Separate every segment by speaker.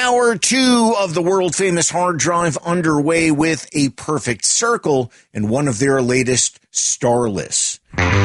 Speaker 1: Hour 2 of the world-famous Hard Drive underway with A Perfect Circle and one of their latest, Starless.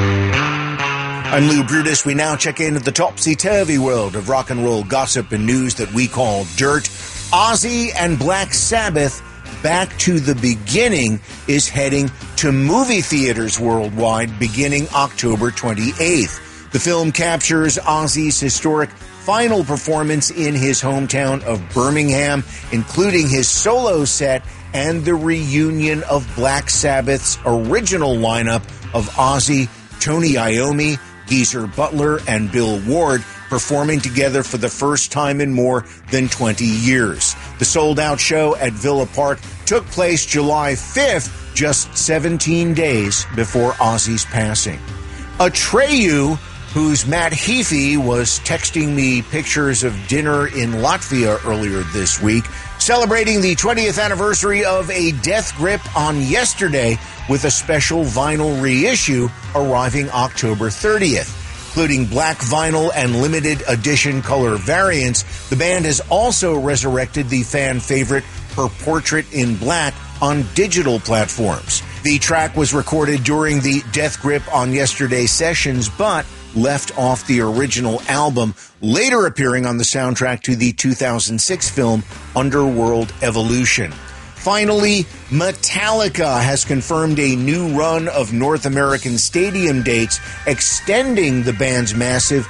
Speaker 1: I'm Lou Brutus. We now check into the topsy-turvy world of rock and roll gossip and news that we call dirt. Ozzy and Black Sabbath, Back to the Beginning, is heading to movie theaters worldwide beginning October 28th. The film captures Ozzy's historic final performance in his hometown of Birmingham, including his solo set and the reunion of Black Sabbath's original lineup of Ozzy, Tony Iommi, Geezer Butler, and Bill Ward performing together for the first time in more than 20 years. The sold-out show at Villa Park took place July 5th, just 17 days before Ozzy's passing. Atreyu, whose Matt Heafy was texting me pictures of dinner in Latvia earlier this week, celebrating the 20th anniversary of A Death Grip on yesterday with a special vinyl reissue arriving October 30th. Including black vinyl and limited edition color variants, the band has also resurrected the fan favorite Her Portrait in Black on digital platforms. The track was recorded during the Death Grip on Yesterday sessions, but left off the original album, later appearing on the soundtrack to the 2006 film Underworld Evolution. Finally, Metallica has confirmed a new run of North American stadium dates, extending the band's massive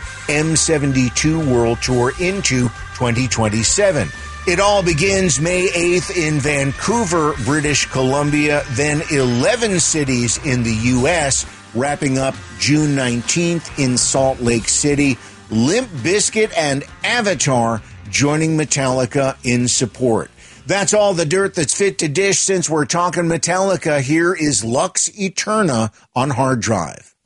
Speaker 1: M72 World Tour into 2027. It all begins May 8th in Vancouver, British Columbia, then 11 cities in the U.S., wrapping up June 19th in Salt Lake City. Limp Bizkit and Avatar joining Metallica in support. That's all the dirt that's fit to dish. Since we're talking Metallica, here is Lux Eterna on Hard Drive.